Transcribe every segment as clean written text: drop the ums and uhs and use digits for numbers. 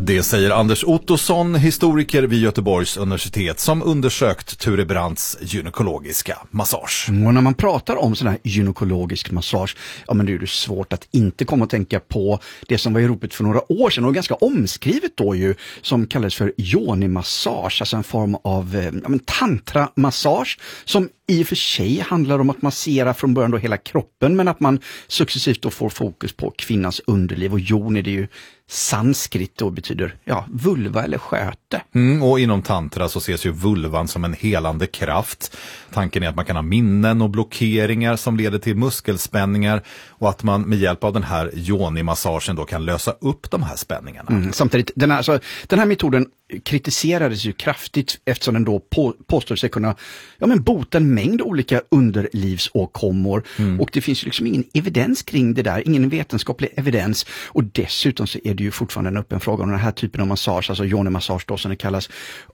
Det säger Anders Ottosson, historiker vid Göteborgs universitet, som undersökt Ture Brandts gynekologiska massage. Och när man pratar om sån här gynekologisk massage, ja men det är ju svårt att inte komma att tänka på det som var i ropet för några år sedan och ganska omskrivet då ju, som kallades för yoni-massage, alltså en form av tantra-massage som i och för sig handlar om att massera från början då hela kroppen, men att man successivt då får fokus på kvinnans underliv, och yoni, det är ju sanskrit och betyder vulva eller sköte. Och inom tantra så ses ju vulvan som en helande kraft. Tanken är att man kan ha minnen och blockeringar som leder till muskelspänningar, och att man med hjälp av den här yoni-massagen då kan lösa upp de här spänningarna. Samtidigt, den här metoden kritiserades ju kraftigt eftersom den då påstår sig kunna bota en mängd olika underlivsåkommor. Och det finns ju liksom ingen evidens kring det där, ingen vetenskaplig evidens, och dessutom så är det ju fortfarande en öppen fråga om den här typen av massage, alltså yoni-massage då som det kallas,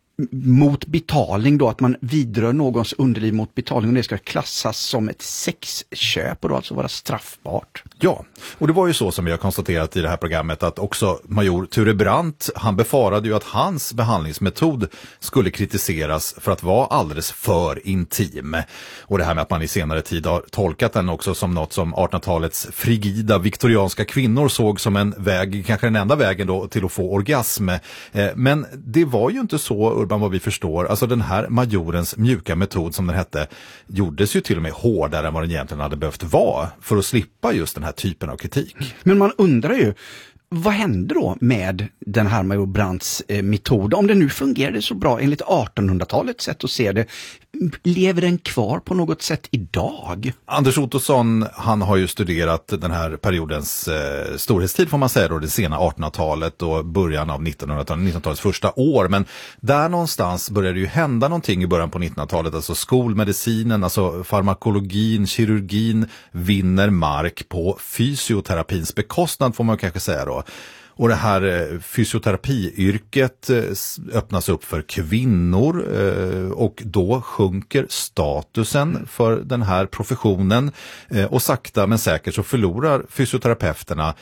mot betalning då, att man vidrör någons underliv mot betalning, och det ska klassas som ett sexköp och då alltså vara straffbart. Ja, och det var ju så som vi har konstaterat i det här programmet att också major Ture Brandt, han befarade ju att hans behandlingsmetod skulle kritiseras för att vara alldeles för intim. Och det här med att man i senare tid har tolkat den också som något som 1800-talets frigida viktorianska kvinnor såg som en väg, kanske den enda vägen då till att få orgasm. Men det var ju inte så, Urban, vad vi förstår. Alltså den här majorens mjuka metod, som den hette, gjordes ju till och med hårdare än vad den egentligen hade behövt vara för att slippa just den här typen av kritik. Men man undrar ju, vad hände då med den här major Brandts metod? Om det nu fungerade så bra enligt 1800-talets sätt att se det, lever den kvar på något sätt idag? Anders Ottosson, han har ju studerat den här periodens storhetstid, får man säga då, det sena 1800-talet och början av 1900-talets första år. Men där någonstans började det ju hända någonting i början på 1900-talet. Alltså skolmedicinen, alltså farmakologin, kirurgin vinner mark på fysioterapins bekostnad, får man kanske säga då. Och det här fysioterapiyrket öppnas upp för kvinnor, och då sjunker statusen för den här professionen, och sakta men säkert så förlorar fysioterapeuterna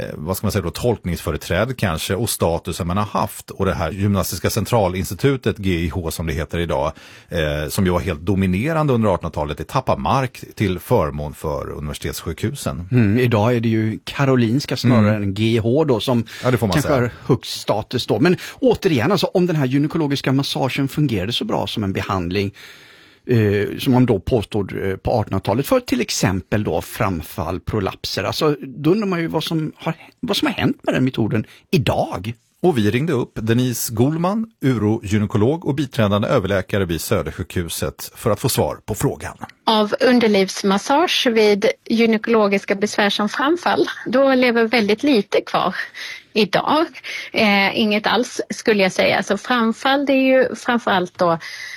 tolkningsföreträde kanske, och statusen man har haft. Och det här gymnastiska centralinstitutet, GIH som det heter idag, som ju var helt dominerande under 1800-talet, det tappar mark till förmån för universitetssjukhusen. Idag är det ju Karolinska snarare än GIH då som kanske har högst status då. Men återigen, alltså, om den här gynekologiska massagen fungerade så bra som en behandling, som man då påstod på 1800-talet för till exempel då framfall, prolapser, alltså då undrar man ju vad som har hänt med den metoden idag. Och vi ringde upp Denise Goldman, urogynekolog och biträdande överläkare vid Södersjukhuset, för att få svar på frågan. Av underlivsmassage vid gynekologiska besvär som framfall, då lever väldigt lite kvar idag. Inget alls skulle jag säga. Så framfall, det är ju framförallt då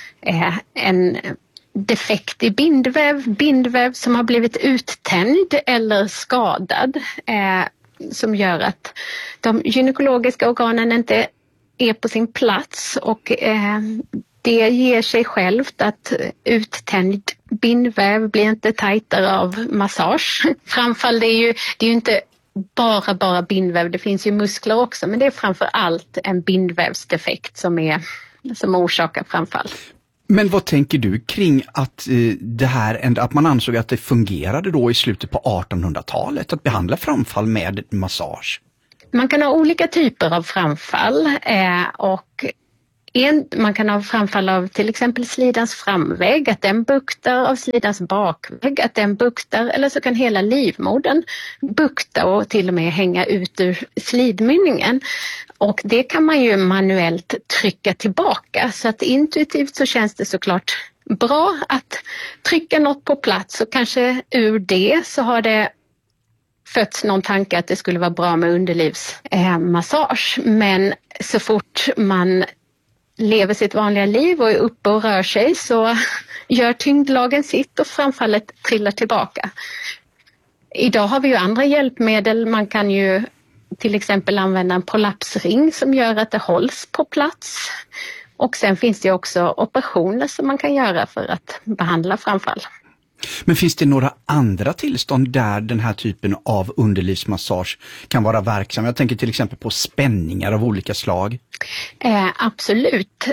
en defekt i bindväv som har blivit uttänd eller skadad, som gör att de gynekologiska organen inte är på sin plats, och det ger sig självt att uttänd bindväv blir inte tajtare av massage. Framfall, det är ju inte bara bindväv, det finns ju muskler också, men det är framför allt en bindvävsdefekt som orsakar framfall. Men vad tänker du kring att att man ansåg att det fungerade då i slutet på 1800-talet att behandla framfall med massage? Man kan ha olika typer av framfall, och man kan ha framfall av till exempel slidans framvägg, att den buktar, av slidans bakvägg, att den buktar, eller så kan hela livmodern bukta och till och med hänga ut ur slidmynningen. Och det kan man ju manuellt trycka tillbaka, så att intuitivt så känns det såklart bra att trycka något på plats, och kanske ur det så har det fötts någon tanke att det skulle vara bra med underlivsmassage. Men så fort man lever sitt vanliga liv och är uppe och rör sig, så gör tyngdlagen sitt och framfallet trillar tillbaka. Idag har vi ju andra hjälpmedel. Man kan ju till exempel använda en prolapsring som gör att det hålls på plats. Och sen finns det också operationer som man kan göra för att behandla framfall. Men finns det några andra tillstånd där den här typen av underlivsmassage kan vara verksam? Jag tänker till exempel på spänningar av olika slag. Absolut.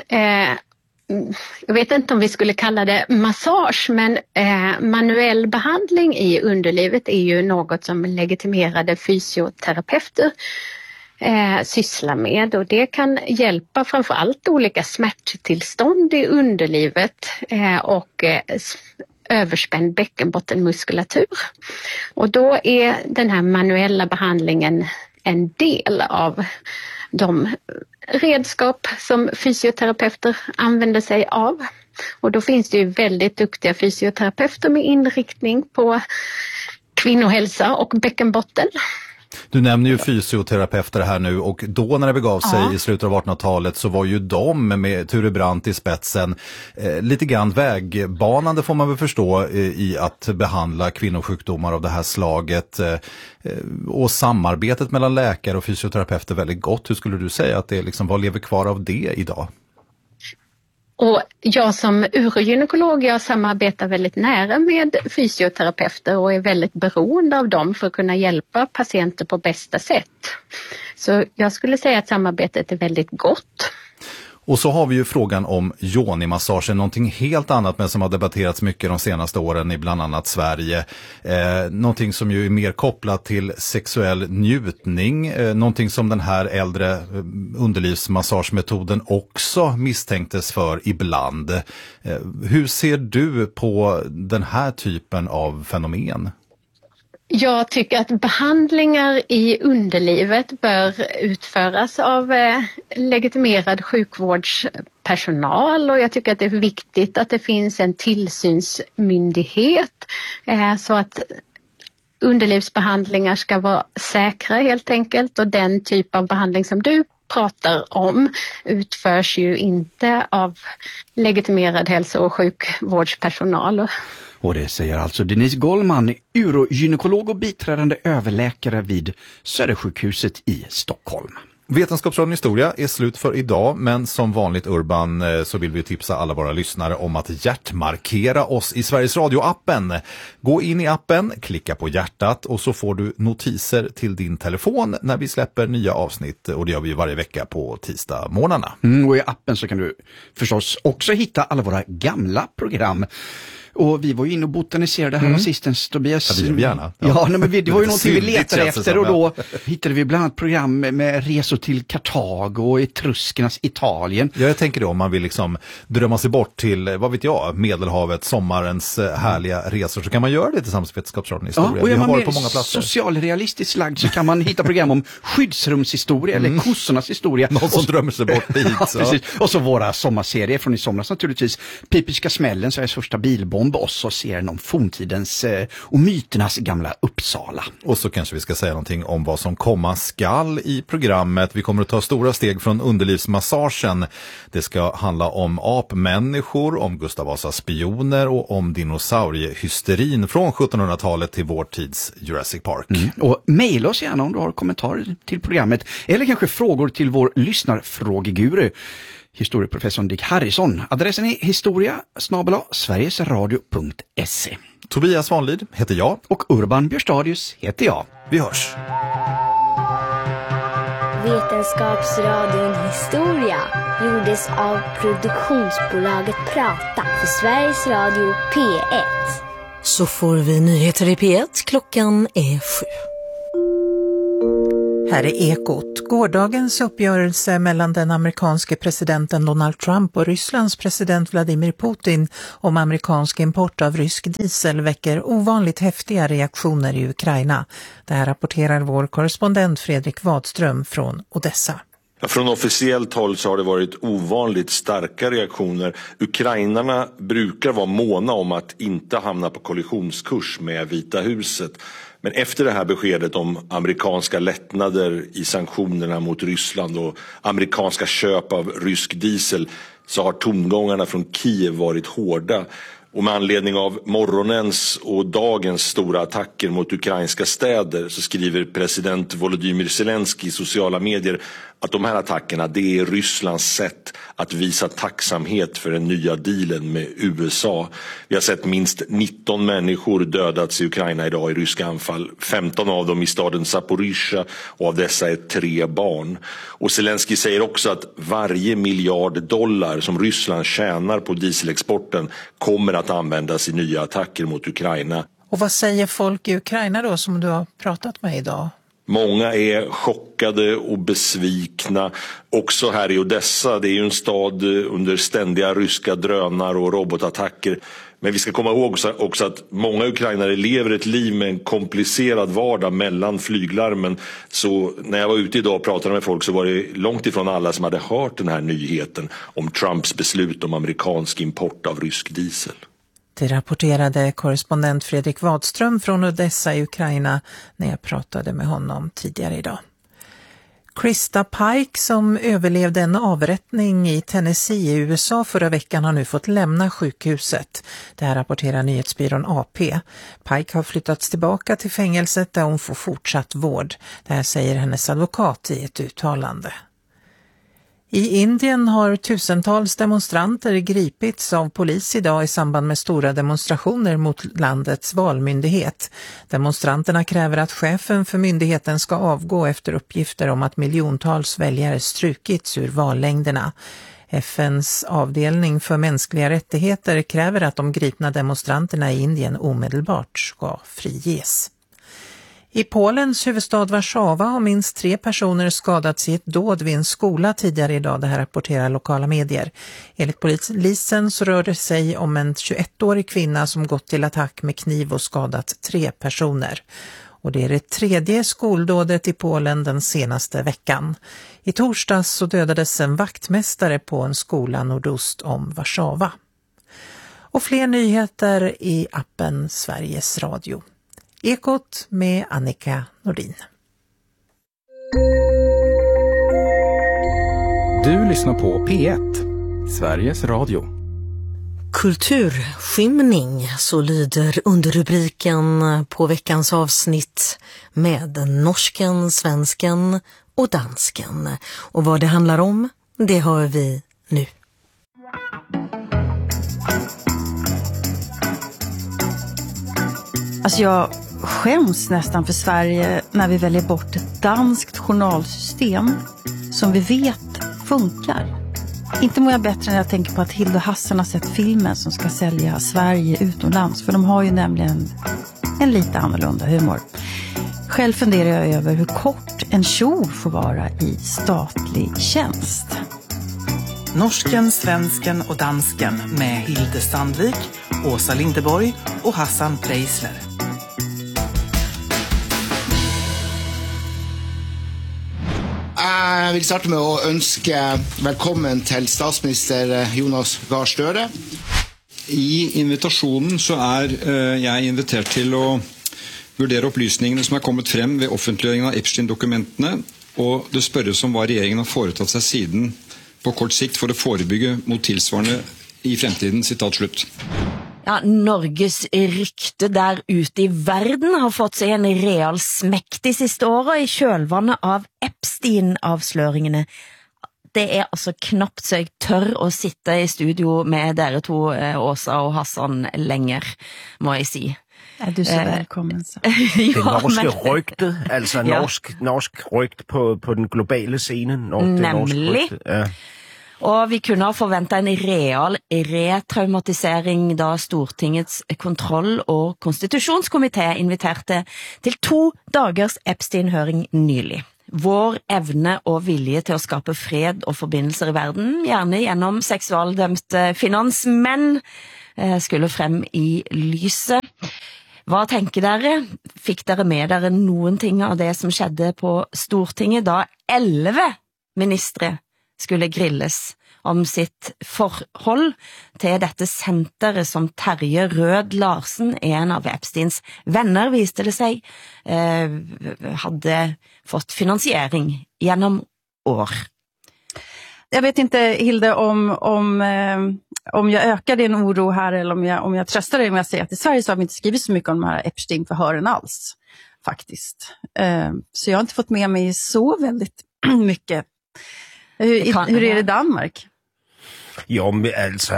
Jag vet inte om vi skulle kalla det massage, men manuell behandling i underlivet är ju något som legitimerade fysioterapeuter sysslar med, och det kan hjälpa framförallt olika smärttillstånd i underlivet och överspänd bäckenbottenmuskulatur. Och då är den här manuella behandlingen en del av de redskap som fysioterapeuter använder sig av. Och då finns det ju väldigt duktiga fysioterapeuter med inriktning på kvinnohälsa och bäckenbotten. Du nämner ju fysioterapeuter här nu, och då när det begav sig i slutet av 1800-talet så var ju de med Ture Brandt i spetsen lite grann vägbanande, får man väl förstå, i att behandla kvinnosjukdomar av det här slaget. Och samarbetet mellan läkare och fysioterapeuter väldigt gott. Hur skulle du säga att det liksom, vad lever kvar av det idag? Och jag som urogynekolog, jag samarbetar väldigt nära med fysioterapeuter och är väldigt beroende av dem för att kunna hjälpa patienter på bästa sätt. Så jag skulle säga att samarbetet är väldigt gott. Och så har vi ju frågan om yoni-massagen, någonting helt annat men som har debatterats mycket de senaste åren i bland annat Sverige. Någonting som ju är mer kopplat till sexuell njutning, någonting som den här äldre underlivsmassagemetoden också misstänktes för ibland. Hur ser du på den här typen av fenomen? Jag tycker att behandlingar i underlivet bör utföras av legitimerad sjukvårdspersonal, och jag tycker att det är viktigt att det finns en tillsynsmyndighet så att underlivsbehandlingar ska vara säkra helt enkelt, och den typ av behandling som du pratar om utförs ju inte av legitimerad hälso- och sjukvårdspersonal. Och det säger alltså Denise Gollman, urogynekolog och biträdande överläkare vid Södersjukhuset i Stockholm. Vetenskapsradion Historia är slut för idag, men som vanligt Urban så vill vi tipsa alla våra lyssnare om att hjärtmarkera oss i Sveriges Radio-appen. Gå in i appen, klicka på hjärtat och så får du notiser till din telefon när vi släpper nya avsnitt, och det gör vi varje vecka på tisdag morgnarna. Och i appen så kan du förstås också hitta alla våra gamla program. Och vi var ju inne och botaniserade här assistens Tobias. Ja, vi gärna. Ja, men det var ju någonting vi letade efter, och då hittade vi bland annat program med resor till Kartago och Etruskernas Italien. Ja, jag tänker då om man vill liksom drömma sig bort till, vad vet jag, Medelhavet, sommarens härliga resor, så kan man göra det tillsammans med Vetenskapsradion Historia. Ja, och vi har varit på många platser. Socialrealistiskt lagd så kan man hitta program om skyddsrumshistoria eller kossornas historia. Någon som drömmer sig bort dit. Ja, precis. Och så våra sommarserier från i somras naturligtvis. Pipiska smällen, Sveriges första bilbomb, och så serien om forntidens och myternas gamla Uppsala. Och så kanske vi ska säga någonting om vad som komma skall i programmet. Vi kommer att ta stora steg från underlivsmassagen. Det ska handla om apmänniskor, om Gustav Vasas spioner och om dinosauriehysterin från 1700-talet till vår tids Jurassic Park. Och mejla oss gärna om du har kommentarer till programmet eller kanske frågor till vår lyssnarfrågeguru, historieprofessorn Dick Harrison. Adressen är historia@sverigesradio.se. Tobias Vanlid heter jag. Och Urban Björstadius heter jag. Vi hörs. Vetenskapsradion Historia gjordes av produktionsbolaget Prata för Sveriges Radio P1. Så får vi nyheter i P1. Klockan är 7. Här är Ekot. Gårdagens uppgörelse mellan den amerikanske presidenten Donald Trump och Rysslands president Vladimir Putin om amerikansk import av rysk diesel väcker ovanligt häftiga reaktioner i Ukraina. Det här rapporterar vår korrespondent Fredrik Wadström från Odessa. Från officiellt håll så har det varit ovanligt starka reaktioner. Ukrainarna brukar vara måna om att inte hamna på kollisionskurs med Vita huset. Men efter det här beskedet om amerikanska lättnader i sanktionerna mot Ryssland och amerikanska köp av rysk diesel så har tongångarna från Kiev varit hårda. Och med anledning av morgonens och dagens stora attacker mot ukrainska städer så skriver president Volodymyr Zelensky i sociala medier att de här attackerna, det är Rysslands sätt att visa tacksamhet för den nya dealen med USA. Vi har sett minst 19 människor dödats i Ukraina idag i ryska anfall. 15 av dem i staden Zaporizjzja och av dessa är 3 barn. Och Zelensky säger också att varje miljard dollar som Ryssland tjänar på dieselexporten kommer att användas i nya attacker mot Ukraina. Och vad säger folk i Ukraina då som du har pratat med idag? Många är chockade och besvikna. Också här i Odessa, det är ju en stad under ständiga ryska drönar och robotattacker. Men vi ska komma ihåg också att många ukrainare lever ett liv med en komplicerad vardag mellan flyglarmen. Så när jag var ute idag och pratade med folk så var det långt ifrån alla som hade hört den här nyheten om Trumps beslut om amerikansk import av rysk diesel. Det rapporterade korrespondent Fredrik Wadström från Odessa i Ukraina när jag pratade med honom tidigare idag. Krista Pike, som överlevde en avrättning i Tennessee i USA förra veckan, har nu fått lämna sjukhuset. Det här rapporterar nyhetsbyrån AP. Pike har flyttats tillbaka till fängelset där hon får fortsatt vård. Det här säger hennes advokat i ett uttalande. I Indien har tusentals demonstranter gripits av polis idag i samband med stora demonstrationer mot landets valmyndighet. Demonstranterna kräver att chefen för myndigheten ska avgå efter uppgifter om att miljontals väljare strukits ur vallängderna. FNs avdelning för mänskliga rättigheter kräver att de gripna demonstranterna i Indien omedelbart ska friges. I Polens huvudstad Warszawa har minst 3 personer skadats i ett dåd vid en skola tidigare idag. Det här rapporterar lokala medier. Enligt polisen så rör det sig om en 21-årig kvinna som gått till attack med kniv och skadat 3 personer. Och det är det 3:e skoldådet i Polen den senaste veckan. I torsdags så dödades en vaktmästare på en skola nordost om Warszawa. Och fler nyheter i appen Sveriges Radio. Ekot med Annika Nordin. Du lyssnar på P1, Sveriges Radio. Kulturskymning, så lyder underrubriken på veckans avsnitt med norsken, svensken och dansken. Och vad det handlar om, det hör vi nu. Alltså jag skäms nästan för Sverige när vi väljer bort ett danskt journalsystem som vi vet funkar. Inte mår jag bättre när jag tänker på att Hilde och Hassan har sett filmen som ska sälja Sverige utomlands. För de har ju nämligen en lite annorlunda humor. Själv funderar jag över hur kort en kjol får vara i statlig tjänst. Norsken, svensken och dansken med Hilde Sandvik, Åsa Lindeborg och Hassan Preisler. Jeg vil starte med å ønske velkommen til statsminister Jonas Gahr Støre. I invitasjonen så jeg invitert til å vurdere opplysningene som kommet frem ved offentliggjøringen av Epstein-dokumentene, og det spørres om hva regjeringen har foretatt seg siden på kort sikt for å forebygge mot tilsvarende i fremtiden, sitat slutt. Ja, Norges rykte der ute i verden har fått seg en real smekk de siste årene i kjølvannet av Epstein-avsløringene. Det er altså knapt så jeg tør å sitte i studio med dere to, Åsa og Hassan, lenger, må jeg si. Er du så velkommen så? Det norske rygte, altså norsk rygt på den globale scene. Nemlig. Ja. Og vi kunne ha forventet en real retraumatisering da Stortingets kontroll- og konstitusjonskomité inviterte til 2 dagers Epstein-høring nylig. Vår evne og vilje til å skape fred og forbindelser i verden, gjerne gjennom seksualdømte finansmenn, skulle frem i lyset. Hva tenker dere? Fikk dere med dere noen ting av det som skjedde på Stortinget da 11 ministre skulle grilles om sitt forhold til dette senteret som Terje Rød Larsen, en av Epsteins venner, viste det seg, hadde fått finansiering gjennom år. jag vet inte, Hilde, om jag ökar din oro här eller om jag tröstar dig om jag säger att i Sverige så har vi inte skrivit så mycket om de här Epstein-förhören alls, faktiskt. Så jag har inte fått med mig så väldigt mycket. Hur är det i Danmark? Jo, men altså...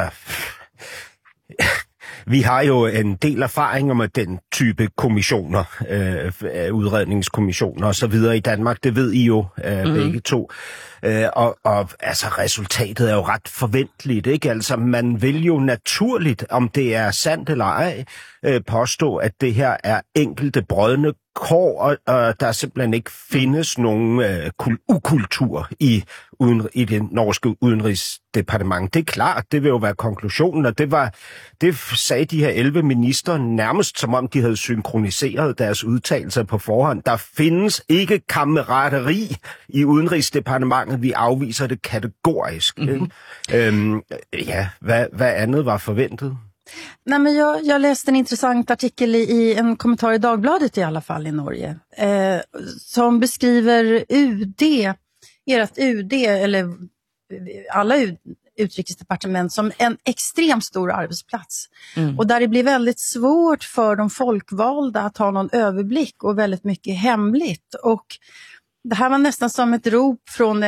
Vi har jo en del erfaringer med den type kommissioner, udredningskommissioner og så videre i Danmark. Det ved I jo begge to. Og altså resultatet er jo ret forventeligt, ikke? Altså man vil jo naturligt, om det er sandt eller ej, påstå, at det her er enkelte brødne kår, og der simpelthen ikke findes nogen ukultur i det norske udenrigsdepartement. Det er klart, det vil jo være konklusionen, og det sagde de her 11 minister nærmest som om de havde synkroniseret deres udtalelser på forhånd. Der findes ikke kammerateri i udenrigsdepartementet, vi afviser det kategorisk. Ja, hvad andet var forventet? Nej, men jag läste en intressant artikel i en kommentar i Dagbladet i alla fall i Norge. Som beskriver ert UD eller alla utrikesdepartement som en extremt stor arbetsplats. Och där det blir väldigt svårt för de folkvalda att ha någon överblick och väldigt mycket hemligt. Och det här var nästan som ett rop från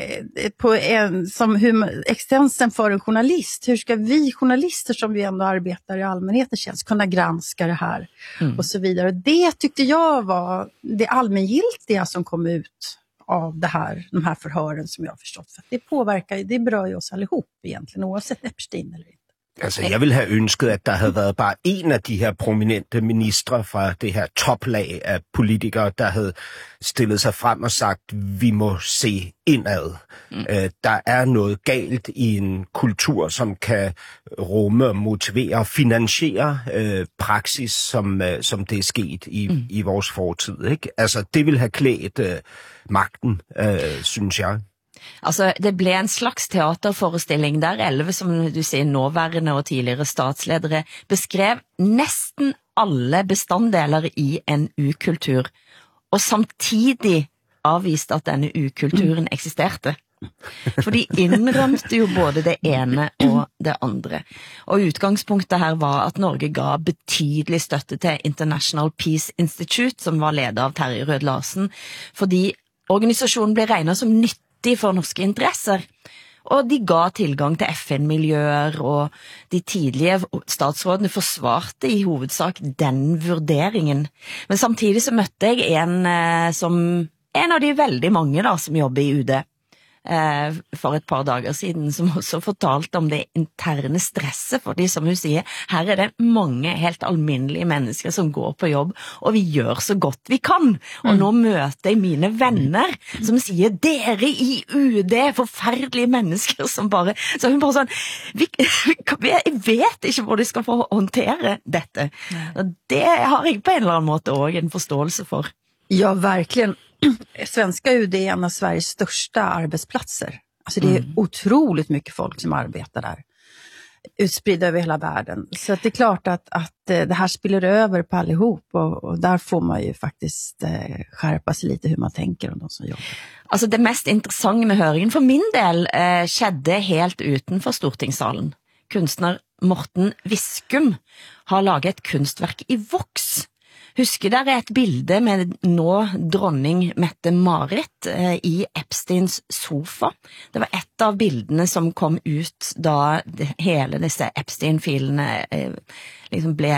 extensen för en journalist. Hur ska vi journalister som vi ändå arbetar i allmänhetens tjänst kunna granska det här och så vidare. Det tyckte jag var det allmängiltiga som kom ut av de här förhören som jag har förstått. För det berör ju oss allihop egentligen, oavsett Epstein eller inte. Altså, jeg ville have ønsket, at der havde været bare en af de her prominente ministre fra det her toplag af politikere, der havde stillet sig frem og sagt, vi må se indad. Der er noget galt i en kultur, som kan rumme, motivere og finansiere praksis, som det er sket i vores fortid. Ikke? Altså, det ville have klædt magten, synes jeg. Altså, det ble en slags teaterforestilling der 11, som du sier, nåværende og tidligere statsledere, beskrev næsten alle bestanddeler i en ukultur, og samtidig avviste at denne ukulturen eksisterte. For de innrømte jo både det ene og det andre. Og utgangspunktet her var at Norge ga betydelig støtte til International Peace Institute, som var ledet av Terje Rød Larsen, fordi organisasjonen ble regnet som nyttig for norske interesser, og de ga tilgang til FN-miljøer, og de tidlige statsrådene forsvarte i hovedsak den vurderingen. Men samtidig så møtte jeg en av de veldig mange da, som jobber i UD, for et par dager siden, som også fortalte om det interne stresset, fordi som hun sier, her er det mange helt alminnelige mennesker som går på jobb, og vi gjør så godt vi kan. Og nå møter jeg mine venner som sier, dere i UD, forferdelige mennesker som bare, så hun bare sånn, jeg vet ikke hvor de skal få håndtere dette. Og det har jeg på en eller annen måte også en forståelse for. Ja, verkligen. Svenska UD är en av Sveriges största arbetsplatser. Alltså det är otroligt mycket folk som arbetar där. Utspridda över hela världen. Så att det är klart att det här spiller över på allihop. Och där får man ju faktiskt skärpa sig lite hur man tänker om de som jobbar. Altså det mest interessante med høringen for min del skjedde helt utenfor stortingssalen. Kunstner Morten Viskum har laget et kunstverk i voks. Husker dere et bilde med nå dronning Mette-Marit i Epsteins sofa? Det var et av bildene som kom ut da hele disse Epstein-filene liksom ble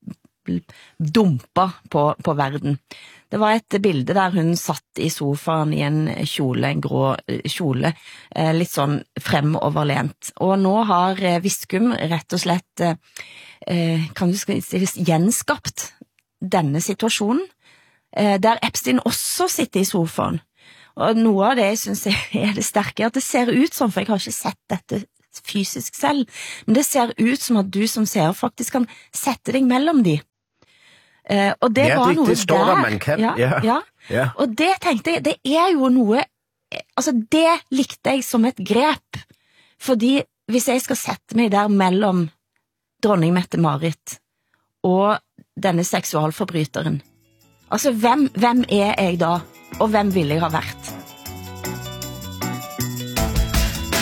dumpa på verden. Det var et bilde der hun satt i sofaen i en kjole, en grå kjole, litt sånn fremoverlent. Og nå har Viskum rett og slett, kan du si, gjenskapt denne situasjonen, der Epstein også sitter i sofaen. Og noe av det jeg synes er det sterke, at det ser ut som, for jeg har ikke sett dette fysisk selv, men det ser ut som at du som ser faktisk kan sette deg mellom de. Og det var noe det står der man kan. Ja. Og det tenkte jeg, det er jo noe, altså det likte jeg som et grep, fordi hvis jeg skal sette meg der mellom dronning Mette-Marit og denne seksualforbryteren, altså hvem er jeg da, og hvem vil jeg ha vært?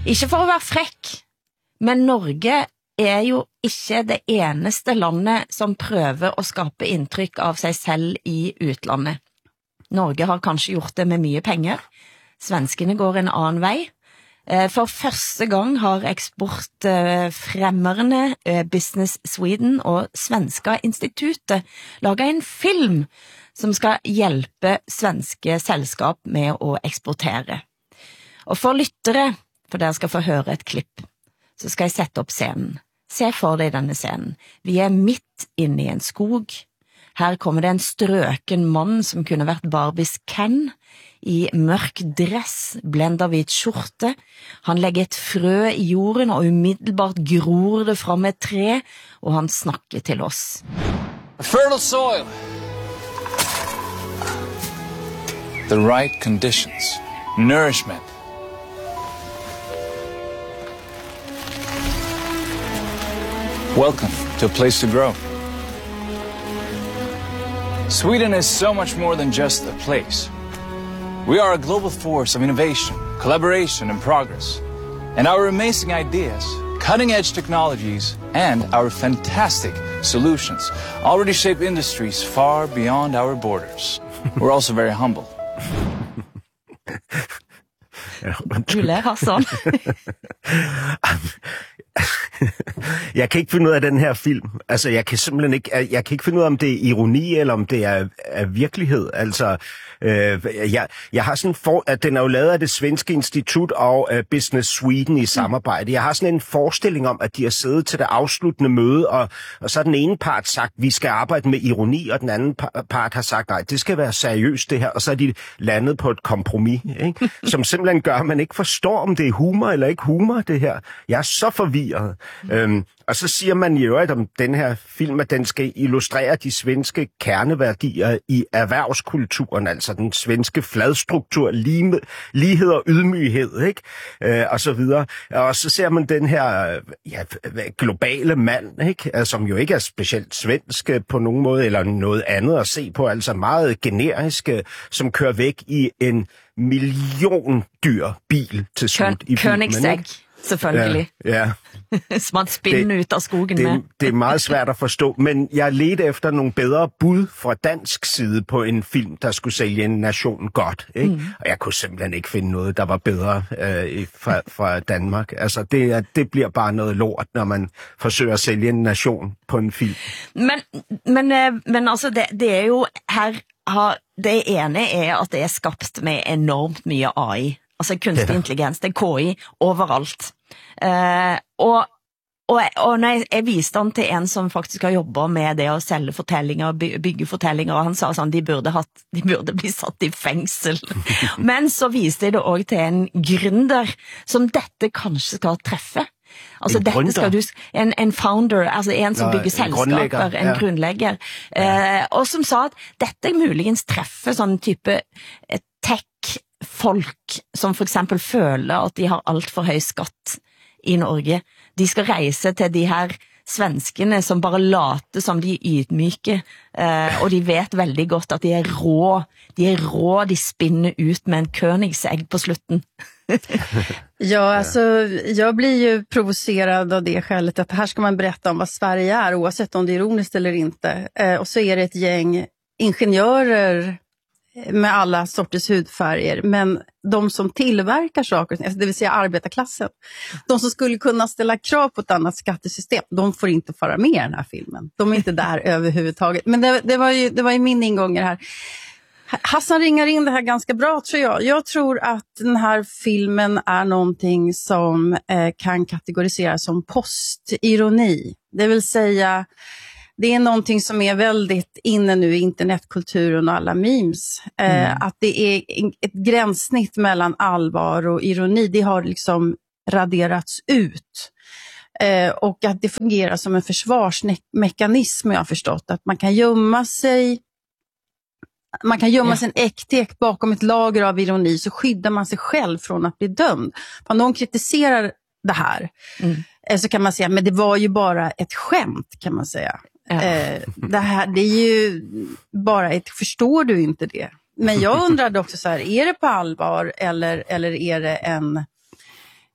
Ikke for å være frekk, men Norge er jo ikke det eneste landet som prøver å skape inntrykk av seg selv i utlandet. Norge har kanskje gjort det med mye penger. Svenskene går en annen vei. For første gang har eksportfremmerne Business Sweden og Svenska Institutet laget en film som skal hjelpe svenske selskap med å eksportere. Og for lyttere, for dere skal få høre et klipp, så skal jeg sette opp scenen. Se for deg denne scenen. Vi er midt inne i en skog. Her kommer det en strøken mann som kunne vært Barbies Ken, i mørk dress, blenderhvit skjorte. Han legger et frø i jorden, og umiddelbart gror det fram et tre, og han snakker til oss. A fertile soil. The right conditions. Nourishment. Welcome to a place to grow. Sweden is so much more than just a place. We are a global force of innovation, collaboration, and progress. And our amazing ideas, cutting-edge technologies, and our fantastic solutions already shape industries far beyond our borders. We're also very humble. Du ler, Hassan. Jeg kan ikke finde ud af den her film. Altså, jeg kan simpelthen ikke, jeg kan ikke finde ud af, om det er ironi, eller om det er virkelighed. Altså, jeg har sådan at den er jo lavet af det svenske institut og Business Sweden i samarbejde. Jeg har sådan en forestilling om, at de har siddet til det afsluttende møde, og så har den ene part sagt, vi skal arbejde med ironi, og den anden part har sagt, nej, det skal være seriøst det her, og så er de landet på et kompromis, ikke? Som simpelthen gør, at man ikke forstår, om det er humor eller ikke humor, det her. Jeg er så forvirret. Og så siger man jo, at om den her film, at den skal illustrere de svenske kerneværdier i erhvervskulturen, altså den svenske fladstruktur, lighed og ydmyghed, ikke? Og så videre. Og så ser man den her globale mand, ikke? Som jo ikke er specielt svensk på nogen måde, eller noget andet at se på, altså meget generisk, som kører væk i en milliondyr bil til slut i filmen. Königsegg, selvfølgelig. Ja. Som man spinner ud af skogen med. Det er meget svært at forstå, men jeg ledte efter nogle bedre bud fra dansk side på en film, der skulle sælge en nation godt. Ikke? Og jeg kunne simpelthen ikke finde noget, der var bedre fra Danmark. Altså, det bliver bare noget lort, når man forsøger at sælge en nation på en film. Men altså, det er jo her, det ene er, at det er skabt med enormt mye AI. Altså kunstig intelligens, det er KI overalt. Og når jeg viste han til en som faktisk har jobbet med det at sælge fortællinger, bygge fortællinger, og han sa sånn, de burde bli satt i fengsel. Men så viste jeg det også til en gründer som dette kanskje skal treffe. Altså dette skal du, en founder, altså en som bygger selskaper, en grunnlegger, og som sa at dette muligens treffer sånn type tech-folk som for eksempel føler at de har alt for høy skatt i Norge. De skal reise til de her svenskene som bare later som de er ydmyke, og de vet veldig godt at de er rå, de spinner ut med en Königsegg på slutten. Ja, alltså jag blir ju provocerad av det skälet att här ska man berätta om vad Sverige är, oavsett om det är ironiskt eller inte. Och så är det ett gäng ingenjörer med alla sorters hudfärger, men de som tillverkar saker, det vill säga arbetarklassen, de som skulle kunna ställa krav på ett annat skattesystem, de får inte fara med i den här filmen. De är inte där överhuvudtaget. Men det var ju min ingång i det här. Hassan ringar in det här ganska bra, tror jag. Jag tror att den här filmen är någonting som kan kategoriseras som postironi. Det vill säga, det är någonting som är väldigt inne nu i internetkulturen och alla memes. Att det är ett gränssnitt mellan allvar och ironi, det har liksom raderats ut. Och att det fungerar som en försvarsmekanism, jag har förstått. Att man kan gömma sig sin äktek bakom ett lager av ironi, så skyddar man sig själv från att bli dömd. Om någon kritiserar det här så kan man säga, men det var ju bara ett skämt, kan man säga. Det här, det är ju bara förstår du inte det? Men jag undrade också så här, är det på allvar eller är det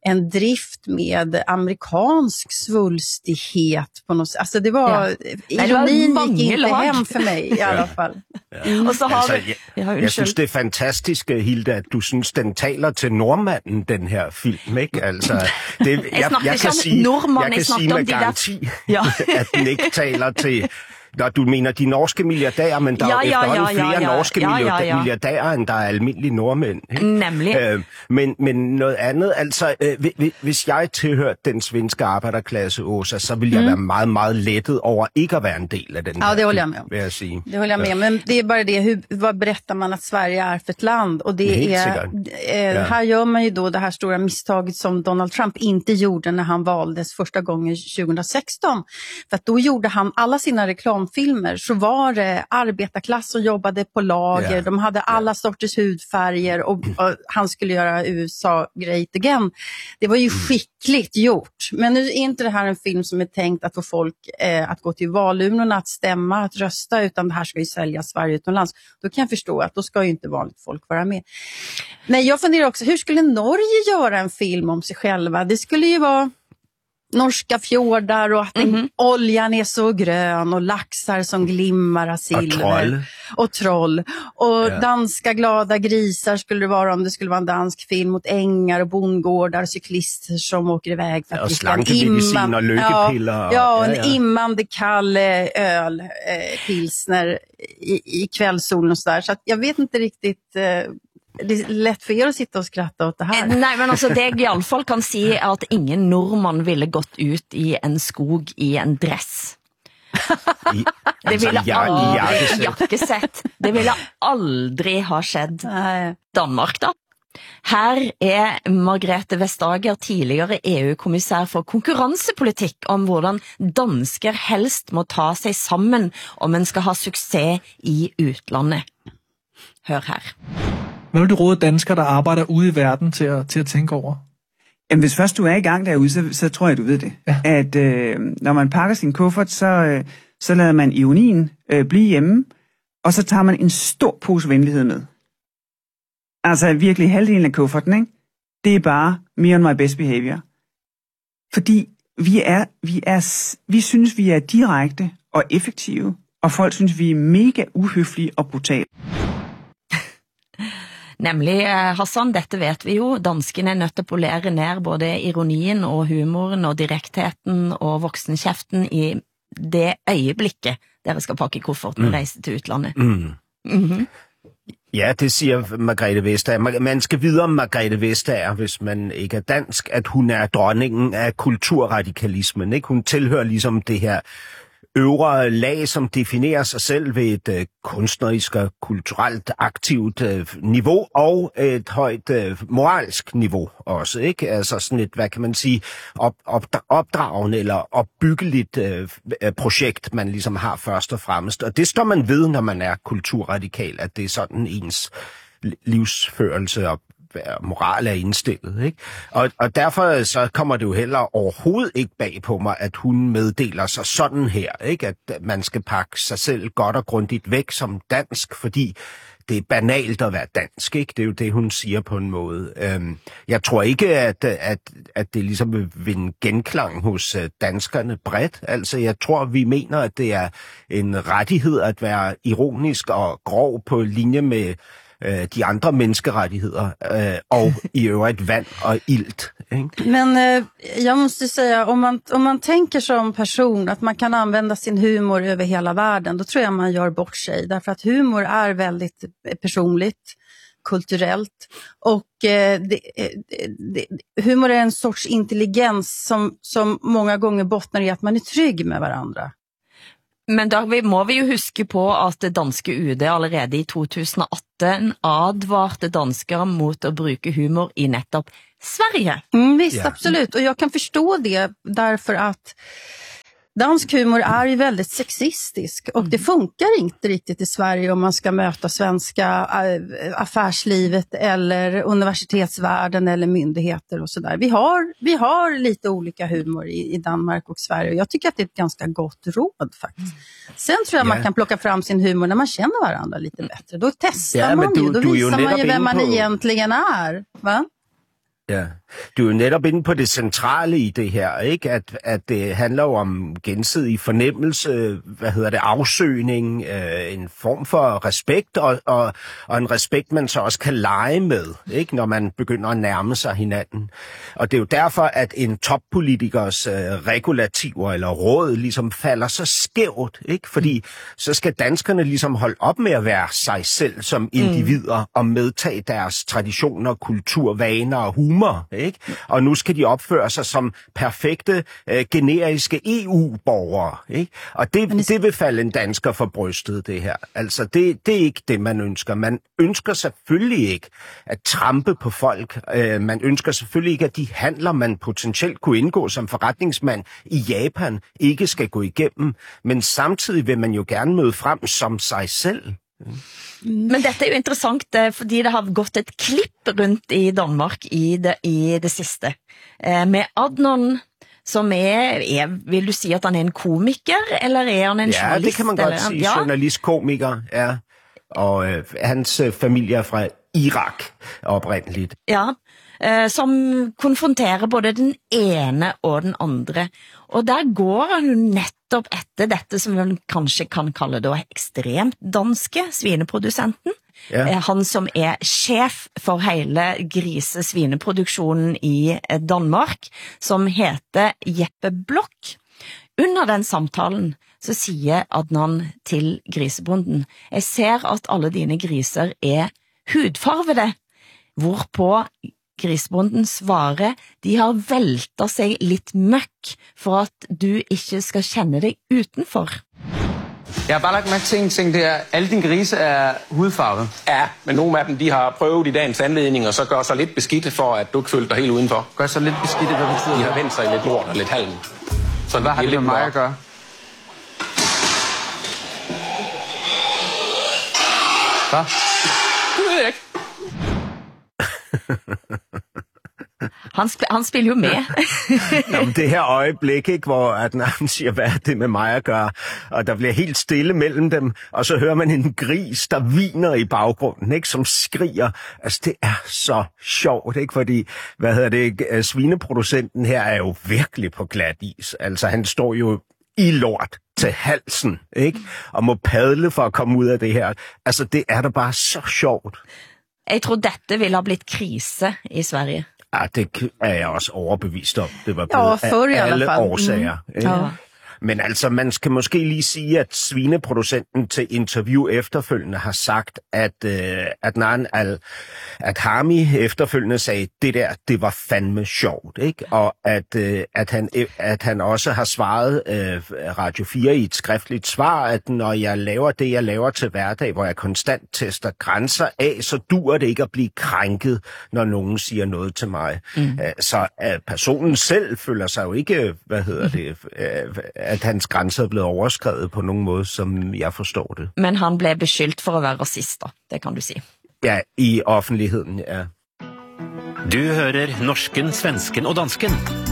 en drift med amerikansk svulstighet på något sätt. Alltså det var, ironin gick inte hem för mig i alla fall. Og så har jeg synes, det er fantastisk, Hilde, at du synes, den taler til nordmanden, den her film, ikke? Altså, det, jeg kan sige med garanti, at den ikke taler til... Når du mener de norske milliardærer, men der er efterhånden flere norske milliardærer, end der er almindelige nordmænd. Ikke? Nemlig. Men noget andet, altså, hvis jeg tilhørte den svenske arbejderklasse, Åsa, så ville jeg være meget, meget lettet over ikke at være en del af den det håller jag med om. Vil jeg sige. Det håller jag med om, men det är bara det, vad berättar man att Sverige är för ett land? Och det är, här gör man ju då det här stora misstaget som Donald Trump inte gjorde när han valdes första gången 2016. För att då gjorde han alla sina reklamfilmer, så var det arbetarklass som jobbade på lager, de hade alla sorters hudfärger och han skulle göra USA great again. Det var ju skickligt gjort, men nu är inte det här en film som är tänkt att få folk att gå till valurnorna, att stämma, att rösta, utan det här ska ju sälja Sverige utomlands. Då kan jag förstå att då ska ju inte vanligt folk vara med. Nej, jag funderar också, hur skulle Norge göra en film om sig själva? Det skulle ju vara norska fjordar och att oljan är så grön och laxar som glimmar av silver. Och troll. Och danska glada grisar skulle det vara om det skulle vara en dansk film, mot ängar och bondgårdar, cyklister som åker iväg för att slankemedicin och lyckepiller. Och en immande kall öl, pilsner i kvällssolen och sådär. Så att jag vet inte riktigt... Det är lätt för er att sitta och skratta åt det här. Nej, men alltså det jag i alla fall kan säga är att ingen norrman ville gått ut i en skog i en dress. Det ville aldrig jakkesett. Det ville aldrig ha skett. Danmark då? Här är Margrethe Vestager, tidligere EU-kommissær for konkurrencepolitik, om hvordan dansker helst må ta sig sammen om en skal ha success i utlandet. Hør her. Hvad vil du råde danskere, der arbejder ude i verden til at tænke over? Jamen, hvis først du er i gang derude, så tror jeg, du ved det. Ja. At når man pakker sin kuffert, så lader man ironien blive hjemme, og så tager man en stor pose venlighed med. Altså virkelig halvdelen af kufferten, ikke? Det er bare me on my best behavior. Fordi vi synes, vi er direkte og effektive, og folk synes, vi er mega uhøflige og brutale. Nemlig, Hassan, dette vet vi jo. Danskene er nødt til at polere ned både ironien og humoren og direktheten og voksenkjeften i det øjeblikket, dere skal pakke kufferten og rejse til utlandet. Ja, det siger Margrethe Vestager. Man skal vide om Margrethe Vestager, hvis man ikke er dansk, at hun er dronningen af kulturradikalismen. Ikke? Hun tilhører ligesom det her øvre lag, som definerer sig selv ved et kunstnerisk og kulturelt aktivt niveau og et højt moralsk niveau også, ikke? Altså sådan et, hvad kan man sige, opdragende eller opbyggeligt projekt, man ligesom har først og fremmest. Og det står man ved, når man er kulturradikal, at det er sådan ens livsførelse og moral er indstillet, ikke? Og derfor så kommer det jo heller overhovedet ikke bag på mig, at hun meddeler sig sådan her, ikke? At man skal pakke sig selv godt og grundigt væk som dansk, fordi det er banalt at være dansk, ikke? Det er jo det, hun siger på en måde. Jeg tror ikke, at det ligesom vil vinde genklang hos danskerne bredt. Altså, jeg tror, vi mener, at det er en rettighed at være ironisk og grov på linje med de andre menneskerettigheder och i övrigt vand och ilt. Men jag måste säga, om man tänker som person att man kan använda sin humor över hela världen, då tror jag man gör bort sig. Därför att humor är väldigt personligt, kulturellt, och humor är en sorts intelligens som många gånger bottnar i att man är trygg med varandra. Men da må vi jo huske på at det danske UD allerede i 2018 advarte danskere mot at bruke humor i nettopp Sverige. Visst, absolut. Och jag kan förstå det därför att dansk humor är ju väldigt sexistisk och det funkar inte riktigt i Sverige om man ska möta svenska affärslivet eller universitetsvärlden eller myndigheter och sådär. Vi har lite olika humor i Danmark och Sverige och jag tycker att det är ett ganska gott råd faktiskt. Sen tror jag man kan plocka fram sin humor när man känner varandra lite bättre. Då testar man ju, då visar man ju vem man egentligen är. Va? Ja. Du er jo netop inde på det centrale i det her, ikke? At det handler jo om gensidig fornemmelse, afsøgning, en form for respekt, og en respekt, man så også kan lege med, ikke? Når man begynder at nærme sig hinanden. Og det er jo derfor, at en toppolitikers regulativer eller råd ligesom falder så skævt, ikke? Fordi så skal danskerne ligesom holde op med at være sig selv som individer og medtage deres traditioner, kultur, vaner og humor, ikke? Og nu skal de opføre sig som perfekte, generiske EU-borgere, ikke? Og det vil falde en dansker for brystet, det her. Altså, det er ikke det, man ønsker. Man ønsker selvfølgelig ikke at trampe på folk. Man ønsker selvfølgelig ikke, at de handler, man potentielt kunne indgå som forretningsmand i Japan, ikke skal gå igennem. Men samtidig vil man jo gerne møde frem som sig selv. Men dette er jo interessant, fordi det har gått et klipp rundt i Danmark i det sidste. Med Adnan, som vil du sige, at han er en komiker, eller er han en journalist? Ja, det kan man godt sige. Journalist, komiker, ja. Og hans familie er fra Irak oprindeligt. Ja, som konfronterer både den ene og den andre. Og der går han jo netop etter dette, som vi kanskje kan kalle det ekstremt danske svineprodusenten. Ja. Han som er chef for hele grisesvineproduksjonen i Danmark, som heter Jeppe Blok. Under den samtalen så siger Adnan til grisebonden: jeg ser at alle dine griser er hudfarvede, hvorpå grisebonden svarer: de har veltet sig lidt møkk for at du ikke skal kende dig utenfor. Jeg har bare lagt mærke til en ting, det er, alle dine grise er hudfarvet. Ja, men nogle af dem, de har prøvet i dagens anledning, og så gør sig lidt beskidte for, at du ikke føler dig helt udenfor. Gør sig lidt beskidte, hvad betyder det? De har vendt sig i lidt lort og lidt halm. Så hvad har det med mig at gøre? Hvad? Det ved jeg ikke. Han spiller jo med. Jamen, det her øjeblik, ikke, hvor han siger, hvad er det med mig at gøre? Og der bliver helt stille mellem dem, og så hører man en gris, der hviner i baggrunden, ikke, som skriger. Altså, det er så sjovt, ikke, fordi, svineproducenten her er jo virkelig på glat is. Altså, han står jo i lort til halsen, ikke, og må padle for at komme ud af det her. Altså, det er da bare så sjovt. Jeg tror, dette ville have blitt krise i Sverige. Ja, det er jeg også overbevist om. Det var blevet af alle årsager. Ja. Men altså, man skal måske lige sige, at svineproducenten til interview efterfølgende har sagt, at Adnan al-Hami efterfølgende sagde, det var fandme sjovt, ikke? Og at han også har svaret Radio 4 i et skriftligt svar, at når jeg laver det, jeg laver til hverdag, hvor jeg konstant tester grænser af, så dur det ikke at blive krænket, når nogen siger noget til mig. Så personen selv føler sig jo ikke, at hans grænser er blevet overskrevet på nogen måde, som jeg forstår det. Men han blev beskyldt for at være racist, det kan du sige. Ja, i offentligheden, ja. Du hører norsken, svensken og dansken.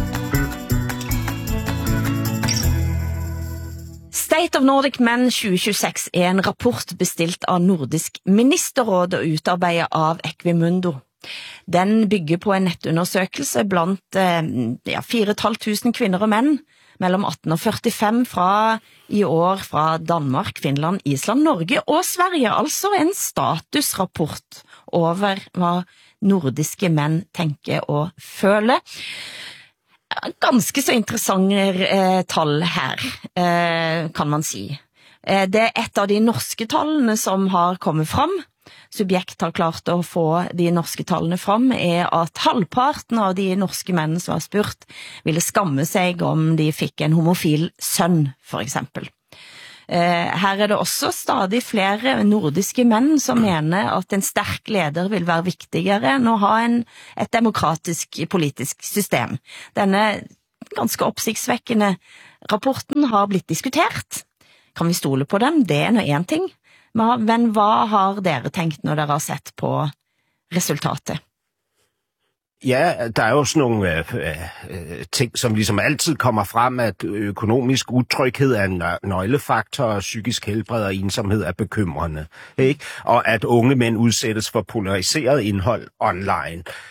State of Nordic Men 2026 er en rapport bestilt av Nordisk Ministerråd og utarbejdet av Equimundo. Den bygger på en nettundersøgelse blandt 4.500 kvinder og mænd mellem 18 og 45 fra i år fra Danmark, Finland, Island, Norge og Sverige. Altså en statusrapport over hvad nordiske mænd tænker og føler. Ganske så interessante tal her, kan man sige. Det er et av de norske tallene som har kommet frem. Subjekt har klart at få de norske tallene frem, er at halvparten av de norske mænd som har spurt ville skamme sig om de fik en homofil søn, for eksempel. Her er det også stadig flere nordiske mænd som mener at en stærk leder vil være vigtigere end at ha et demokratisk politisk system. Denne ganske opsigtsvækkende rapporten har blitt diskutert. Kan vi stole på dem? Det er nå en ting. Men hvad har dere tænkt, når dere har sett på resultatet? Ja, der er jo sådan nogle ting, som ligesom altid kommer frem, at økonomisk utryghed er en nøglefaktor, og psykisk helbred og ensomhed er bekymrende, ikke? Og at unge mænd udsættes for polariseret indhold online.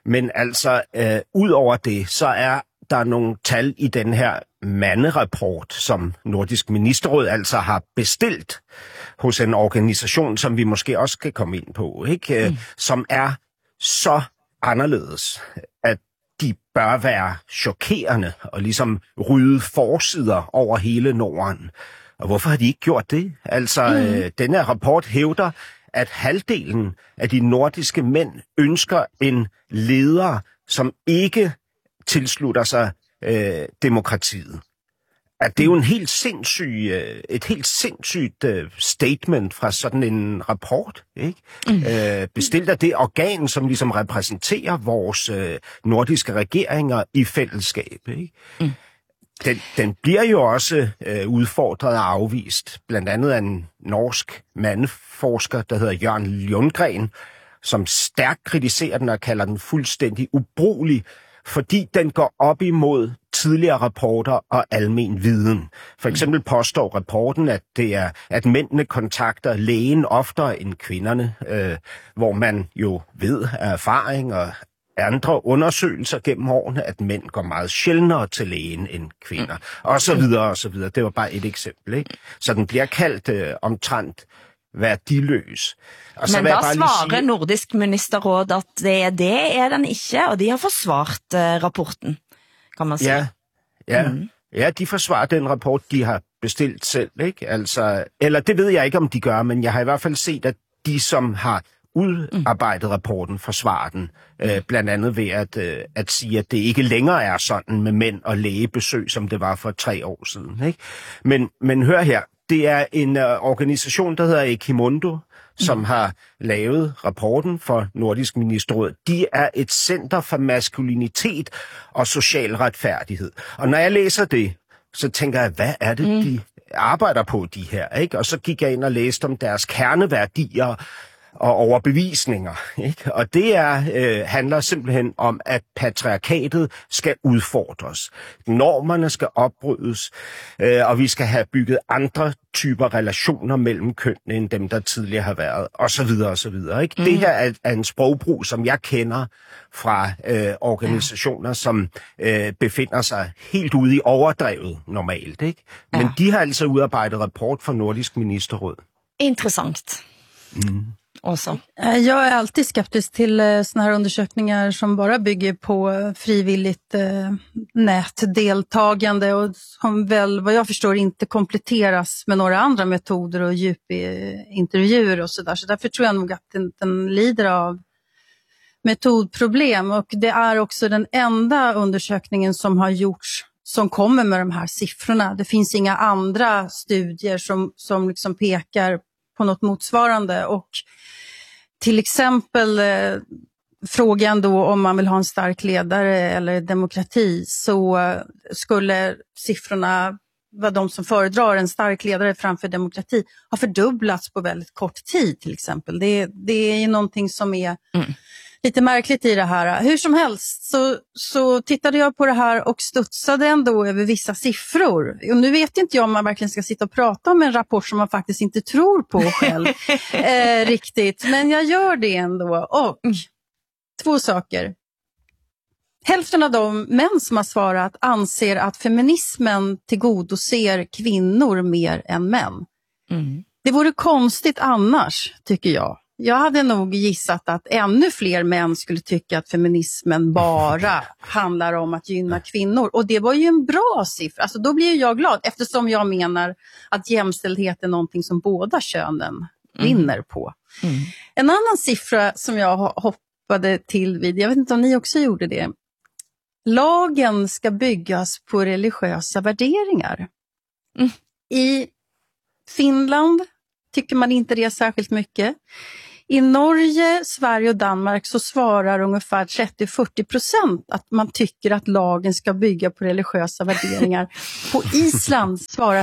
Men altså, ud over det, så er der nogle tal i den her manderapport, som Nordisk Ministerråd altså har bestilt hos en organisation, som vi måske også skal komme ind på, ikke? Som er så anderledes, at de bør være chokerende og ligesom rydde forsider over hele Norden. Og hvorfor har de ikke gjort det? Altså, den her rapport hævder, at halvdelen af de nordiske mænd ønsker en leder, som ikke tilslutter sig demokratiet. At det er jo et helt sindssygt statement fra sådan en rapport, ikke? Bestilt af det organ, som ligesom repræsenterer vores nordiske regeringer i fællesskab, ikke? Den bliver jo også udfordret og afvist, blandt andet af en norsk mandeforsker, der hedder Jørgen Lundgren, som stærkt kritiserer den og kalder den fuldstændig ubrugelig, fordi den går op imod tidligere rapporter og almen viden. For eksempel påstår rapporten, at det er, at mændene kontakter lægen oftere end kvinderne, hvor man jo ved af erfaring og andre undersøgelser gennem årene, at mænd går meget sjældnere til lægen end kvinder, og så videre, og så videre. Det var bare et eksempel, ikke? Så den bliver kaldt omtrent værdiløs. Og så men da svarer Nordisk Ministerråd, at det er den ikke, og de har forsvart rapporten, kan man sige. Ja, de forsvarer den rapport, de har bestilt selv, ikke? Altså, eller det ved jeg ikke, om de gør, men jeg har i hvert fald set, at de, som har udarbejdet rapporten, forsvarer den, blandt andet ved at sige, at det ikke længere er sådan med mænd og lægebesøg, som det var for 3 år siden, ikke? Men hør her, det er en organisation, der hedder Equimundo, som har lavet rapporten for Nordisk Ministerråd. De er et center for maskulinitet og social retfærdighed. Og når jeg læser det, så tænker jeg, hvad er det, de arbejder på, de her, ikke? Og så gik jeg ind og læste om deres kerneværdier og overbevisninger, ikke? Og det handler simpelthen om, at patriarkatet skal udfordres. Normerne skal opbrydes, og vi skal have bygget andre typer relationer mellem kønnene, end dem, der tidligere har været, og så videre, og så videre, ikke? Det her er en sprogbrug, som jeg kender fra organisationer, som befinder sig helt ude i overdrevet normalt, ikke? Men de har altså udarbejdet rapport for Nordisk Ministerråd. Intressant. Också. Jag är alltid skeptisk till såna här undersökningar som bara bygger på frivilligt nätdeltagande och som väl vad jag förstår inte kompletteras med några andra metoder och djupintervjuer och sådär. Så därför tror jag nog att den lider av metodproblem, och det är också den enda undersökningen som har gjorts som kommer med de här siffrorna. Det finns inga andra studier som liksom pekar på något motsvarande, och till exempel frågan då om man vill ha en stark ledare eller demokrati, så skulle siffrorna, vad de som föredrar en stark ledare framför demokrati, ha fördubblats på väldigt kort tid till exempel. Det är ju någonting som är lite märkligt i det här. Hur som helst så tittade jag på det här och studsade ändå över vissa siffror. Och nu vet inte jag om man verkligen ska sitta och prata om en rapport som man faktiskt inte tror på själv riktigt. Men jag gör det ändå. Och 2 saker. Hälften av de män som har svarat anser att feminismen tillgodoser kvinnor mer än män. Det vore konstigt annars, tycker jag. Jag hade nog gissat att ännu fler män skulle tycka att feminismen bara handlar om att gynna kvinnor. Och det var ju en bra siffra. Alltså då blir jag glad, eftersom jag menar att jämställdhet är någonting som båda könen vinner på. En annan siffra som jag hoppade till vid, jag vet inte om ni också gjorde det. Lagen ska byggas på religiösa värderingar. I Finland tycker man inte det särskilt mycket. I Norge, Sverige och Danmark så svarar ungefär 30-40% att man tycker att lagen ska bygga på religiösa värderingar. På Island svarar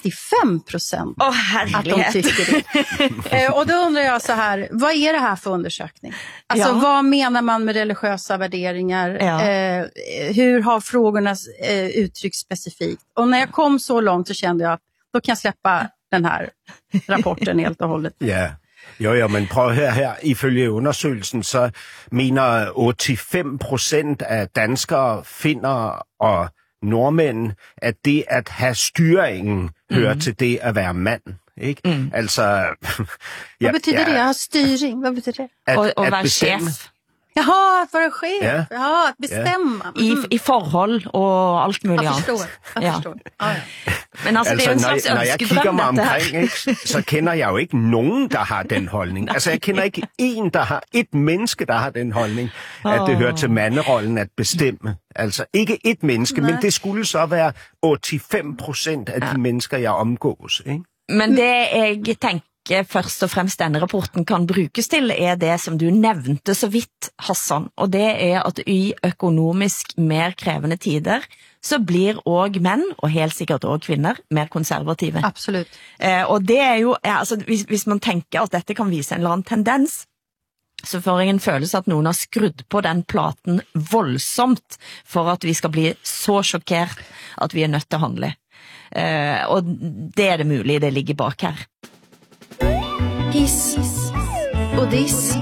65% att de tycker det. Och då undrar jag så här, vad är det här för undersökning? Alltså vad menar man med religiösa värderingar? Hur har frågorna uttryckts specifikt? Och när jag kom så långt så kände jag att då kan jag släppa den här rapporten helt och hållet. Jo, men prøv at høre her. Ifølge undersøgelsen, så mener 85% af danskere, finner og nordmænd, at det at have styringen hører til det at være mand. Ikke? Altså... Vad betyder det? At have styring? Hvad betyder det? Og være chef. Jaha, att vara chef. Ja, att bestämma. I forhold og alt muligt. Jeg forstår. Ja. Men altså, det er jo en slags når jeg kigger mig omkring, ikke, så kender jeg jo ikke nogen, der har den holdning. Altså, jeg kender ikke et menneske, der har den holdning, at det hører til manderollen at bestemme. Altså, ikke et menneske, men det skulle så være 85% af de mennesker, jeg omgås. Ikke? Men det jeg tænker først og fremst denne rapporten kan brukes til, er det som du nevnte så vidt, Hassan, og det er at i økonomisk mer krevende tider, så blir også mænd, og helt sikkert også kvinder, mer konservative. Absolut. Og det er jo, altså, hvis man tænker at dette kan vise en eller anden tendens, så får jeg en følelse at nogen har skrudd på den platen voldsomt, for at vi skal bli så chockeret, at vi er nødt til at handle. Og det er det mulige, det ligger bak her. Hiss og diss.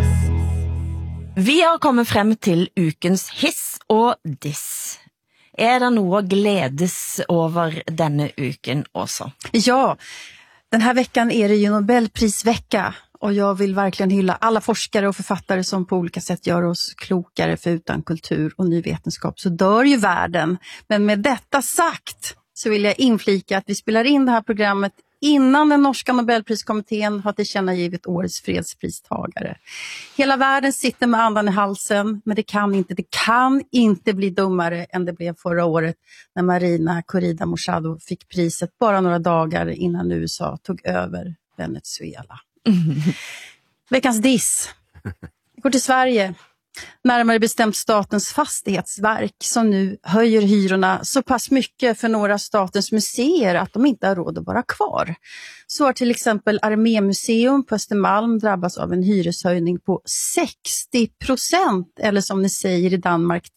Vi har kommet frem til ukens hiss og diss. Er det noe att glädes over denne uken også? Ja, den här veckan är det ju Nobelprisvecka. Och jag vill verkligen hylla alla forskare och författare som på olika sätt gör oss klokare, för utan kultur och ny vetenskap så dör ju världen. Men med detta sagt så vill jag inflika att vi spelar in det här programmet innan den norska Nobelpriskommittén har tillkännagivit årets fredspristagare. Hela världen sitter med andan i halsen, men det kan inte bli dummare än det blev förra året när Marina Corrida-Machado fick priset bara några dagar innan USA tog över Venezuela. Veckans diss går till Sverige. Närmare bestämt Statens fastighetsverk som nu höjer hyrorna så pass mycket för några statens museer att de inte har råd att vara kvar. Så har till exempel Armémuseum på Östermalm drabbats av en hyreshöjning på 60%, eller som ni säger i Danmark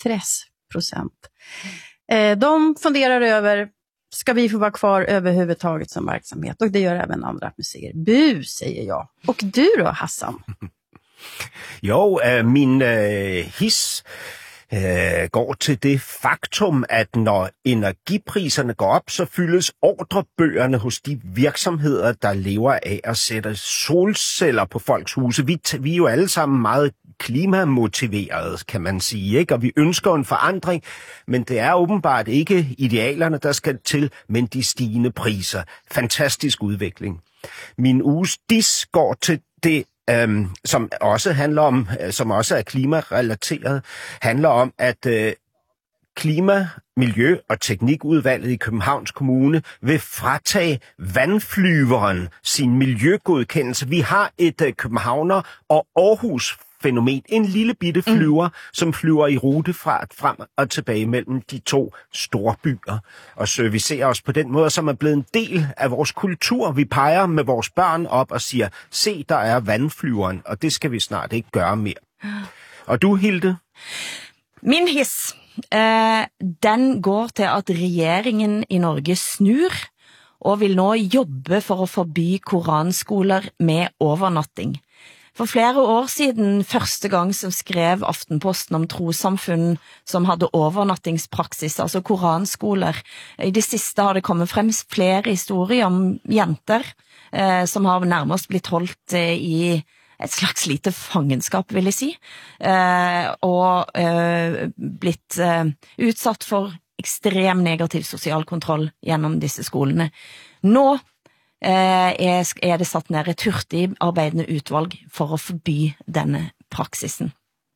30%. De funderar över, ska vi få vara kvar överhuvudtaget som verksamhet? Och det gör även andra museer. Bu, säger jag. Och du då, Hassan? Jo, min hiss går til det faktum, at når energipriserne går op, så fyldes ordrebøgerne hos de virksomheder, der lever af at sætte solceller på folks huse. Vi er jo alle sammen meget klimamotiverede, kan man sige, ikke? Og vi ønsker en forandring, men det er åbenbart ikke idealerne, der skal til, men de stigende priser. Fantastisk udvikling. Min uges diss går til det, som også handler om, som også er klimarelateret, handler om, at Klima-, Miljø- og Teknikudvalget i Københavns Kommune vil fratage vandflyveren sin miljøgodkendelse. Vi har et københavner- og Aarhus-fænomen. En lille bitte flyver, som flyver i rutefart frem og tilbage mellem de to store byer og servicerer os på den måde, som er blevet en del af vores kultur. Vi peger med vores børn op og siger, se, der er vandflyveren, og det skal vi snart ikke gøre mere. Og du, Hilde? Min hiss, den går til at regeringen i Norge snur og vil nå jobbe for at forby koranskoler med overnatting. For flere år siden, første gang som skrev Aftenposten om trossamfunn som hadde overnattingspraksis, altså koranskoler. I det siste har det kommet frem flere historier om jenter som har nærmest blitt holdt i et slags lite fangenskap, vil jeg si, og blitt utsatt for ekstrem negativ social kontroll gjennom disse skolene. Nå er det satt ned et hurtig arbeidende utvalg for å forby denne praksisen.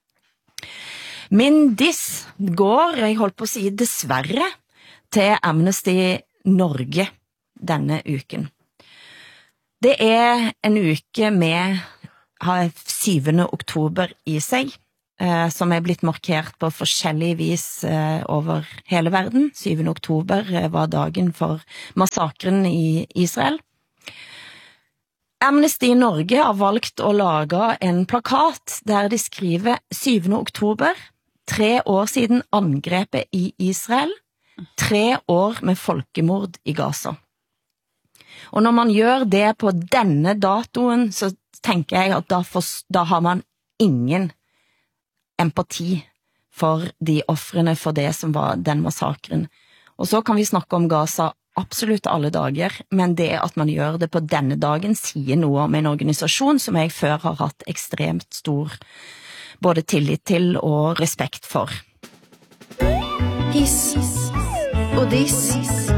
Min diss går, jeg holdt på å si dessverre, til Amnesty Norge denne uken. Det er en uke med 7. oktober i seg, som er blitt markert på forskjellig vis over hele verden. 7. oktober var dagen for massakren i Israel. Amnesty Norge har valgt å lage en plakat der de skriver 7. oktober, 3 år siden angrepet i Israel, 3 år med folkemord i Gaza. Og når man gjør det på denne datoen, så tänker jag att då har man ingen empati för de offrene för det som var den massakren. Och så kan vi snacka om Gaza absolut alle dager, men det at man gjør det på denne dagen sier noe om en organisation som jeg før har hatt ekstremt stor både tillit til og respekt for. Hiss och diss.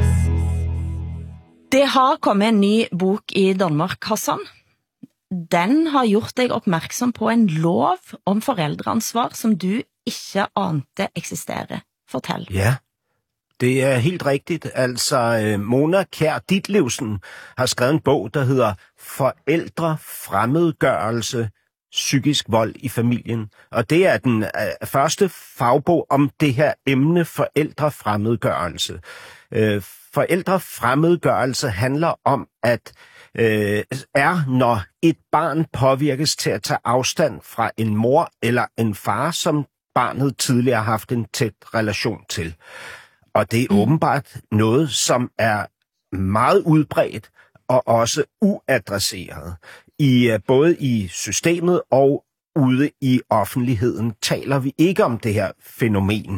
Det har kommet en ny bok i Danmark, Hassan. Den har gjort dig opmærksom på en lov om forældreansvar, som du ikke ante eksistere. Fortæl. Ja, det er helt rigtigt. Altså, Mona Kjær Ditlevsen har skrevet en bog, der hedder Forældrefremmedgørelse, psykisk vold i familien. Og det er den første fagbog om det her emne forældrefremmedgørelse. Forældrefremmedgørelse handler om, at når et barn påvirkes til at tage afstand fra en mor eller en far, som barnet tidligere har haft en tæt relation til. Og det er åbenbart noget, som er meget udbredt og også uadresseret. Både i systemet og ude i offentligheden taler vi ikke om det her fænomen.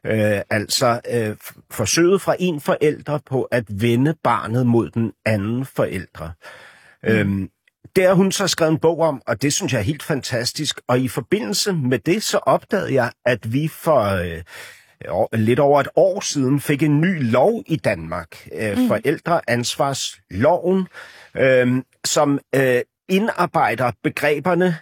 Forsøget fra en forælder på at vende barnet mod den anden forælder. Det har hun så skrevet en bog om, og det synes jeg er helt fantastisk. Og i forbindelse med det, så opdagede jeg, at vi for lidt over et år siden fik en ny lov i Danmark, forældreansvarsloven, som indarbejder begreberne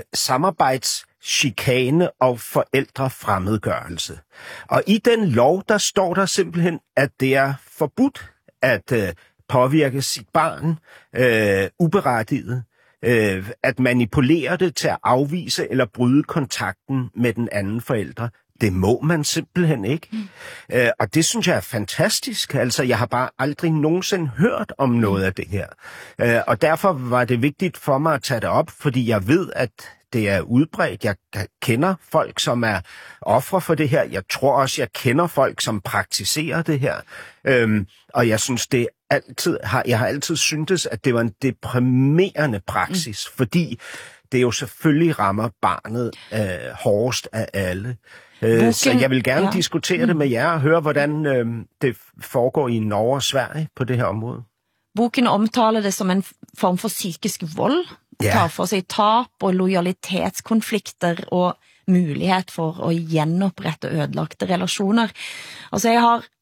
samarbejdschikane og forældrefremmedgørelse. Og i den lov, der står der simpelthen, at det er forbudt at påvirke sit barn uberettiget, at manipulere det til at afvise eller bryde kontakten med den anden forælder. Det må man simpelthen ikke. Og det synes jeg er fantastisk. Altså, jeg har bare aldrig nogensinde hørt om noget af det her. Og derfor var det vigtigt for mig at tage det op, fordi jeg ved, at det er udbredt. Jeg kender folk, som er ofre for det her. Jeg tror også, jeg kender folk, som praktiserer det her. Og jeg synes, jeg har altid syntes, at det var en deprimerende praksis, fordi det jo selvfølgelig rammer barnet hårdest af alle. Så jeg vil gerne diskutere det med jer og høre, hvordan det foregår i Norge og Sverige på det her område. Boken omtaler det som en form for psykisk vold, tar for sig tab og lojalitetskonflikter og mulighed for at genoprette ødelagte relationer. Altså jeg har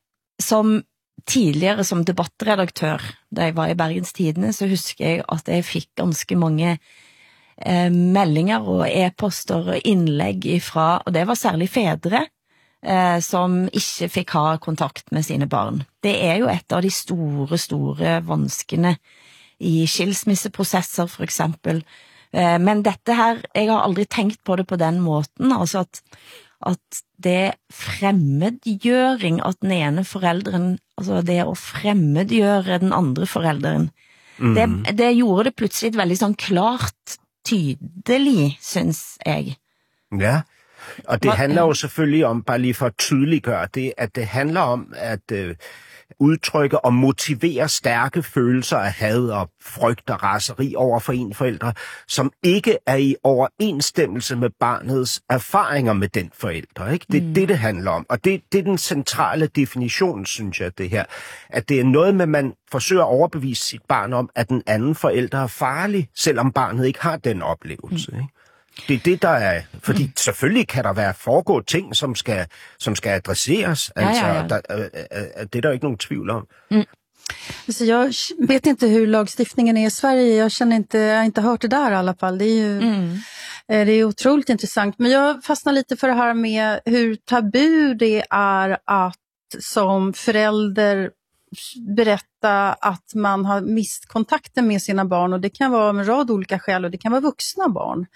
tidligere som debattredaktør, da jeg var i Bergens Tidende, så husker jeg at jeg fik ganske mange meldinger og e-poster og indlæg ifra, og det var særlig fædre, som ikke fik ha kontakt med sine barn. Det er jo et av de store vanskene i skilsmisseprocesser for eksempel. Men dette her, jeg har aldrig tænkt på det på den måten, altså at det fremmedgjøring at den ene forældren, altså det at fremmedgjøre den andre forældren, det gjorde det pludselig veldig sånn klart, tydelig, synes jeg. Ja, og det handler jo selvfølgelig om, bare lige for at tydeliggøre det, at det handler om at udtrykke og motivere stærke følelser af had og frygt og raseri over for en forælder, som ikke er i overensstemmelse med barnets erfaringer med den forælder. Ikke? Det er det handler om, og det er den centrale definition, synes jeg, det her. At det er noget med, at man forsøger at overbevise sit barn om, at den anden forælder er farlig, selvom barnet ikke har den oplevelse. Ikke? Det er det, der er, fordi selvfølgelig kan der være foregå ting, som skal adresseras. Altså, det er der ikke nogen tvivl om. Alltså jag vet inte hur lagstiftningen är i Sverige. Jag har inte hört det där i alla fall. Det är ju det är otroligt intressant. Men jag fastnar lite för det här med hur tabu det är att som förälder berätta att man har mist kontakten med sina barn, och det kan vara en rad olika skäl, och det kan vara vuxna barn.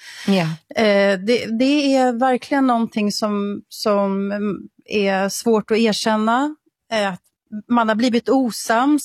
Det är verkligen någonting som är svårt att erkänna, att man har blivit osams,